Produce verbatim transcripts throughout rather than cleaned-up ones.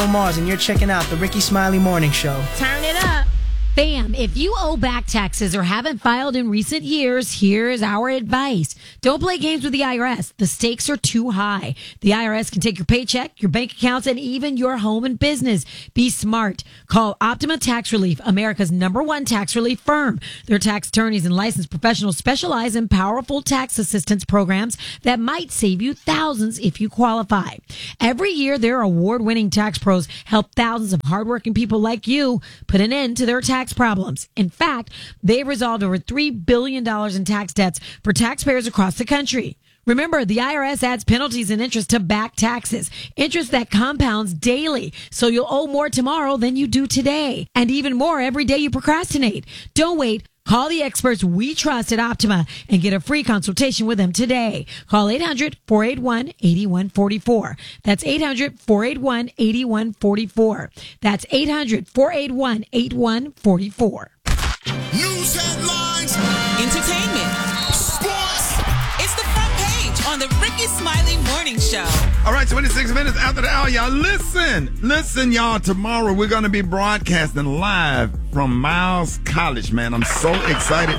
Mars, and you're checking out the Ricky Smiley Morning Show. Turn it up. Bam, if you owe back taxes or haven't filed in recent years, here's our advice. Don't play games with the I R S. The stakes are too high. The I R S can take your paycheck, your bank accounts, and even your home and business. Be smart. Call Optima Tax Relief, America's number one tax relief firm. Their tax attorneys and licensed professionals specialize in powerful tax assistance programs that might save you thousands if you qualify. Every year, their award-winning tax pros help thousands of hardworking people like you put an end to their tax problems. In fact, they've resolved over three billion dollars in tax debts for taxpayers across the country. Remember, the I R S adds penalties and interest to back taxes, interest that compounds daily, so you'll owe more tomorrow than you do today, and even more every day you procrastinate. Don't wait. Call the experts we trust at Optima and get a free consultation with them today. Call eight hundred, four eight one, eight one four four. That's eight hundred, four eight one, eight one four four. That's eight hundred, four eight one, eight one four four. News headlines, entertainment, sports. It's the front page on the Ricky Smiley Morning Show. All right, twenty-six minutes after the hour, y'all. Listen, listen, y'all. Tomorrow we're going to be broadcasting live from Miles College, man. I'm so excited.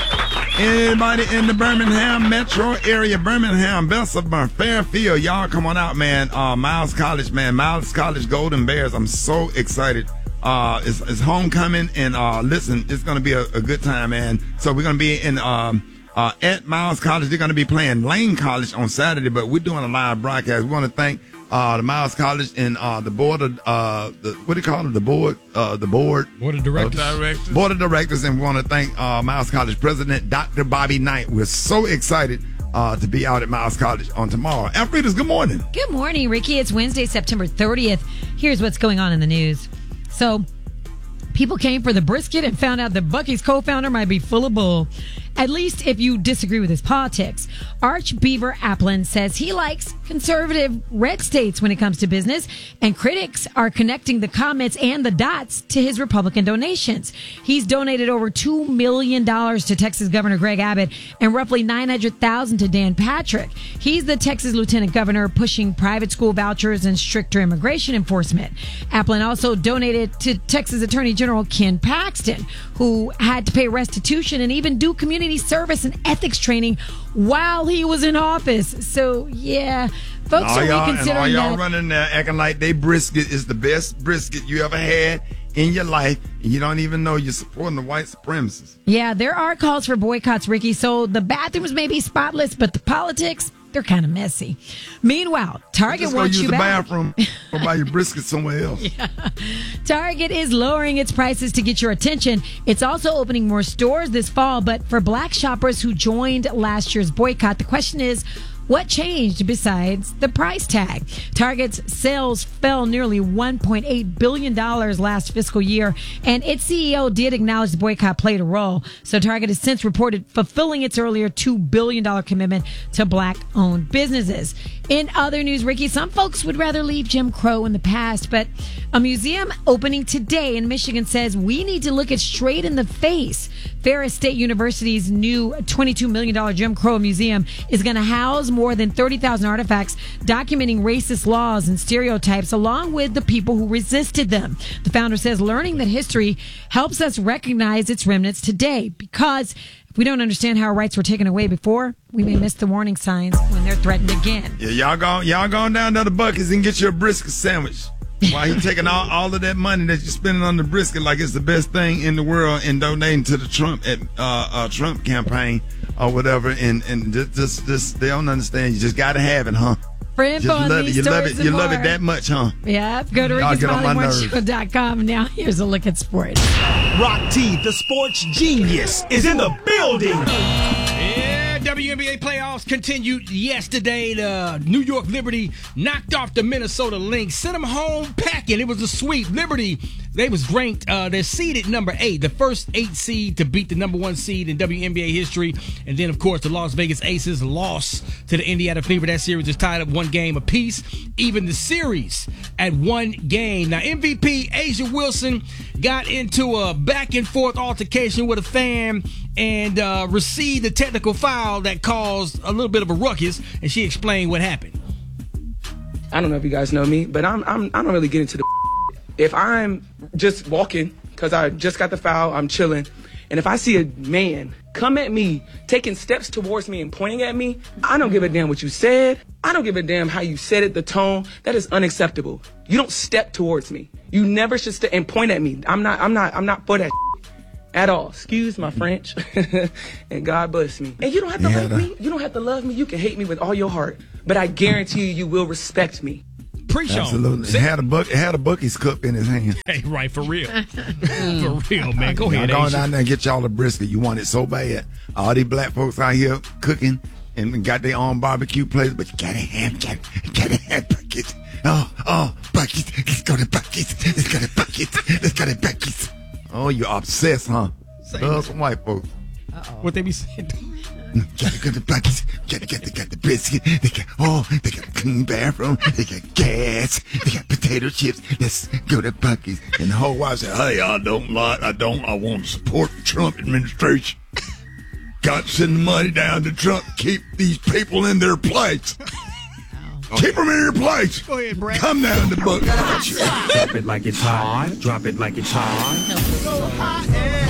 Anybody in the Birmingham metro area, Birmingham, Bessemer, Fairfield, y'all come on out, man. Uh, Miles College, man. Miles College Golden Bears. I'm so excited. Uh, it's, it's homecoming, and uh, listen, it's going to be a, a good time, man. So we're going to be in um, uh, at Miles College. They're going to be playing Lane College on Saturday, but we're doing a live broadcast. We want to thank uh, the Miles College and uh, the board of uh, the what do you call it? The board, uh, the board, board of directors, uh, directors. board of directors, and we want to thank uh, Miles College President Doctor Bobby Knight. We're so excited uh, to be out at Miles College on tomorrow. Alfreda's, good morning. Good morning, Ricky. It's Wednesday, September thirtieth. Here's what's going on in the news. So, people came for the brisket and found out that Buc-ee's co-founder might be full of bull. At least if you disagree with his politics. Arch Beaver Applin says he likes conservative red states when it comes to business, and critics are connecting the comments and the dots to his Republican donations. He's donated over two million dollars to Texas Governor Greg Abbott and roughly nine hundred thousand dollars to Dan Patrick. He's the Texas Lieutenant Governor pushing private school vouchers and stricter immigration enforcement. Applin also donated to Texas Attorney General Ken Paxton, who had to pay restitution and even do community service and ethics training while he was in office. So, yeah, folks all are y'all, reconsidering and all y'all that. running there acting like they brisket is the best brisket you ever had in your life, and you don't even know you're supporting the white supremacists. Yeah, there are calls for boycotts, Ricky. So the bathrooms may be spotless, but the politics, they're kind of messy. Meanwhile, Target Just wants go use you the back. bathroom or buy your brisket somewhere else. Yeah. Target is lowering its prices to get your attention. It's also opening more stores this fall, but for black shoppers who joined last year's boycott, the question is, what changed besides the price tag? Target's sales fell nearly one point eight billion dollars last fiscal year, and its C E O did acknowledge the boycott played a role. So Target has since reported fulfilling its earlier two billion dollars commitment to black-owned businesses. In other news, Ricky, some folks would rather leave Jim Crow in the past, but a museum opening today in Michigan says we need to look it straight in the face. Ferris State University's new twenty-two million dollars Jim Crow Museum is going to house more than thirty thousand artifacts documenting racist laws and stereotypes along with the people who resisted them. The founder says learning that history helps us recognize its remnants today, because if we don't understand how our rights were taken away before, we may miss the warning signs when they're threatened again. Yeah, y'all go, y'all going down to the Buc-ee's and get you a brisket sandwich. While he taking all, all of that money that you're spending on the brisket like it's the best thing in the world and donating to the Trump at uh, uh, Trump campaign or whatever, and and just, just just they don't understand. You just got to have it, huh? For info just on love these it. You love stories it. You and love it more. that much, huh? Yeah, go to Y'all ricky get on my smiley nerves. show dot com. Now here's a look at sports. Rock T, the sports genius, is in the building. Yeah, W N B A playoffs continued yesterday. The New York Liberty knocked off the Minnesota Lynx, sent them home packing. It was a sweep. Liberty, they was ranked, uh, they're seeded number eight, the first eight seed to beat the number one seed in W N B A history. And then, of course, the Las Vegas Aces lost to the Indiana Fever. That series is tied up one game apiece. Even the series at one game. Now, M V P Asia Wilson got into a back and forth altercation with a fan and uh, received a technical foul that caused a little bit of a ruckus, and she explained what happened. I don't know if you guys know me, but I'm, I'm I don't really get into the. If I'm just walking because I just got the foul, I'm chilling, and if I see a man come at me, taking steps towards me and pointing at me, I don't give a damn what you said. I don't give a damn how you said it, the tone. That is unacceptable. You don't step towards me. You never should step and point at me. I'm not. I'm not. I'm not for that at all. Excuse my French. And God bless me. And you don't have to Yeah, like that- me. You don't have to love me. You can hate me with all your heart, but I guarantee you, you will respect me. Pre-show. Absolutely. It had a book. It had a Buc-ee's cup in his hand. Hey, right, for real. For real, man. Go Now ahead, go Asia. down there and get y'all a brisket. You want it so bad. All these black folks out here cooking and got their own barbecue place, but you gotta have, gotta, gotta have buckets. Oh, oh, buckets. Let's go to buckets. Let's go to buckets. Let's go to buckets. Oh, you're obsessed, huh? Love some white folks. What they be saying? Gotta go to buckets. Gotta get, they got the biscuit. They got, oh, they got a clean bathroom. They got gas. They got potato chips. Let's go to buckets. And the whole wife said, hey, I don't like, I don't, I want to support the Trump administration. Got to send the money down to Trump. Keep these people in their place. Keep them in their place. Go ahead, Brad. Come down to bucket. Drop it like it's hot. Drop it like it's hot.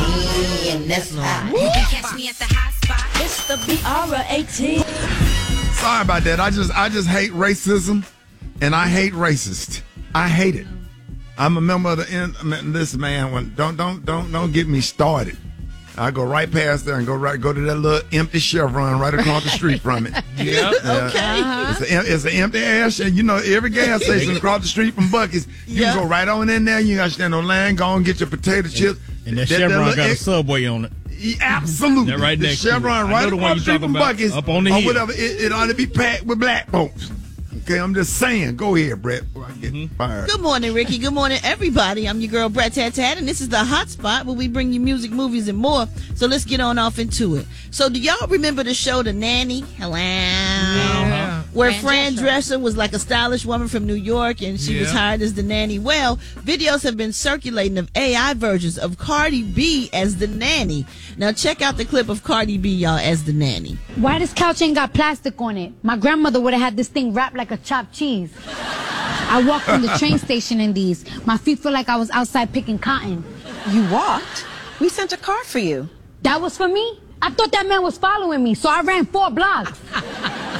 Catch me at the hot spot. It's the B R eighteen. Sorry about that. I just I just hate racism, and I hate racist. I hate it. I'm a member of the end. I mean, listen, man, when, don't don't don't don't get me started. I go right past there and go right go to that little empty Chevron right across the street from it. Yeah. Okay. It's, a, it's an empty ass, and you know every gas station across the street from Buc-ee's. You can go right on in there. You got to stand on land. Go and get your potato chips. And that, That- that Chevron little got a ex- Subway on it. Yeah, absolutely. They're right the next to it. Chevron I know right the one across you the street talking from about, Buc-ee's up on the or hill. whatever. It, it ought to be packed with black folks. Okay, I'm just saying. Go ahead, Brett. Before I get Mm-hmm. fired. Good morning, Ricky. Good morning, everybody. I'm your girl, Brett Tat Tat, and this is the Hot Spot where we bring you music, movies, and more. So let's get on off into it. So do y'all remember the show The Nanny? Hello. Yeah. Where Fran Fran Drescher was like a stylish woman from New York, and she was Yeah. hired as the nanny. Well, videos have been circulating of A I versions of Cardi B as the nanny. Now check out the clip of Cardi B, y'all, as the nanny. Why this couch ain't got plastic on it? My grandmother would have had this thing wrapped like a chopped cheese. I walked from the train station in these. My feet feel like I was outside picking cotton. You walked? We sent a car for you. That was for me? I thought that man was following me, so I ran four blocks.